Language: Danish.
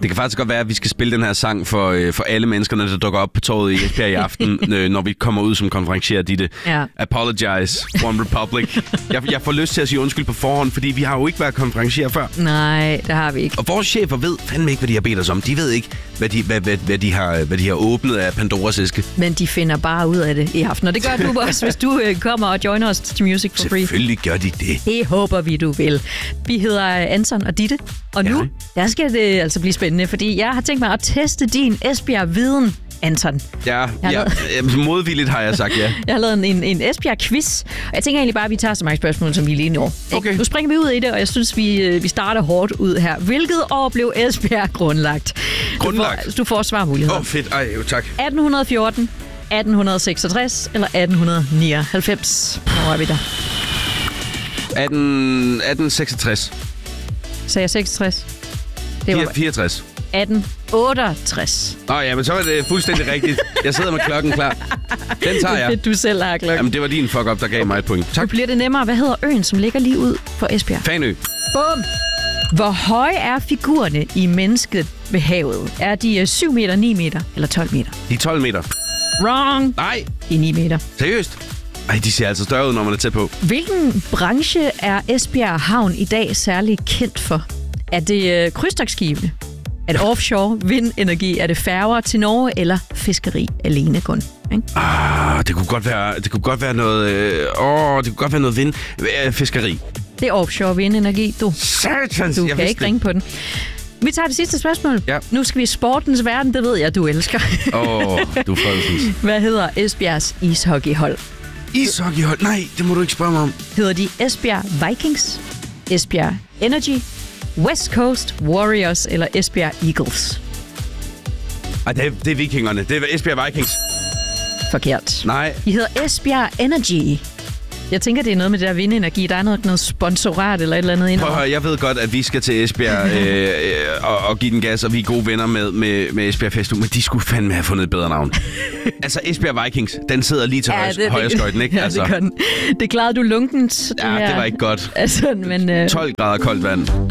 Det kan faktisk godt være, at vi skal spille den her sang for alle menneskerne, der dukker op på torvet i Esbjerg i aften, når vi kommer ud som konferencier, Ditte. Ja. Apologize, One Republic. Jeg får lyst til at sige undskyld på forhånd, fordi vi har jo ikke været konferencier før. Nej, det har vi ikke. Og vores chefer ved fandme ikke, hvad de har bedt os om. De ved ikke, hvad de har åbnet af Pandoras æske. Men de finder bare ud af det i aften. Og det gør du også, hvis du kommer og joiner os til Music for Free. Selvfølgelig gør de det. Det håber vi, du vil. Vi hedder Anton og Ditte. Og nu, der skal det altså blive spændende, fordi jeg har tænkt mig at teste din Esbjerg-viden, Anton. Ja, modvilligt har jeg sagt ja. Jeg har lavet en Esbjerg-quiz, og jeg tænker egentlig bare, at vi tager så mange spørgsmål, som vi lige når. Okay. Nu springer vi ud i det, og jeg synes, vi starter hårdt ud her. Hvilket år blev Esbjerg grundlagt? Du får svarmuligheder. Fedt. Ej, jo tak. 1814, 1866 eller 1899? Hvor er vi der? 1866. Sagde jeg 66? Det var 64. 1868. Men så er det fuldstændig rigtigt. Jeg sidder med klokken klar. Den tager jeg. Fedt, du selv har klokken. Jamen, det var din fuck-up, der gav mig et point. Tak. Nu bliver det nemmere. Hvad hedder øen, som ligger lige ud for Esbjerg? Fanø. Bum! Hvor høje er figurerne i mennesket ved havet? Er de 7 meter, 9 meter eller 12 meter? De er 12 meter. Wrong! Nej. De er 9 meter. Seriøst? Ej, de ser altså større ud, når man er tæt på. Hvilken branche er Esbjerg Havn i dag særlig kendt for? Er det krydstogtskibene? Er det offshore, vindenergi? Er det færger til Norge eller fiskeri alene kun? Ikke? Det kunne godt være noget vind. Fiskeri. Det er offshore vindenergi, du. Satans! Du kan ikke ringe på den. Vi tager det sidste spørgsmål. Ja. Nu skal vi i sportens verden, det ved jeg, du elsker. Du Fredensens. Hvad hedder Esbjergs ishockeyhold? Ishockeyhold? Nej, det må du ikke spørge mig om. Hedder de Esbjerg Vikings, Esbjerg Energy, West Coast Warriors eller Esbjerg Eagles? Ej, det er vikingerne. Det er Esbjerg Vikings. Forkert. Nej. De hedder Esbjerg Energy. Jeg tænker, det er noget med det der vindenergi. Der er noget sponsorat eller et eller andet indover. Prøv at høre, jeg ved godt, at vi skal til Esbjerg og give den gas, og vi er gode venner med Esbjerg Festu, men de skulle fandme have fundet et bedre navn. Altså, Esbjerg Vikings, den sidder lige til højreskøjten, ikke? Ja, altså. det klarede du lunkent. Ja, det var ikke godt. Altså, men 12 grader koldt vand.